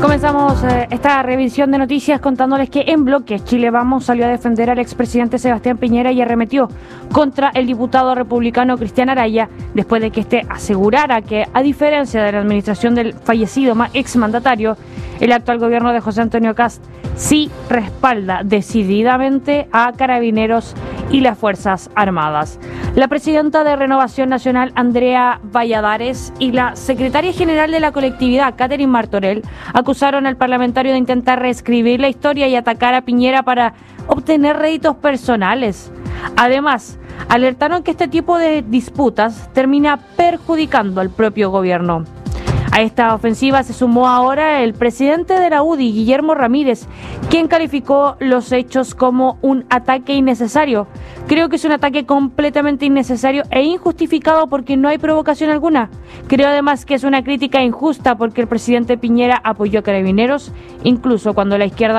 Comenzamos esta revisión de noticias contándoles que en bloque Chile Vamos salió a defender al expresidente Sebastián Piñera y arremetió contra el diputado republicano Cristian Araya después de que éste asegurara que, a diferencia de la administración del fallecido exmandatario, el actual gobierno de José Antonio Kast sí respalda decididamente a Carabineros y las Fuerzas Armadas. La presidenta de Renovación Nacional, Andrea Valladares, y la secretaria general de la colectividad, Catherine Martorell, acusaron al parlamentario de intentar reescribir la historia y atacar a Piñera para obtener réditos personales. Además, alertaron que este tipo de disputas termina perjudicando al propio gobierno. A esta ofensiva se sumó ahora el presidente de la UDI, Guillermo Ramírez, quien calificó los hechos como un ataque innecesario. Creo que es un ataque completamente innecesario e injustificado porque no hay provocación alguna. Creo además que es una crítica injusta porque el presidente Piñera apoyó a Carabineros, incluso cuando la izquierda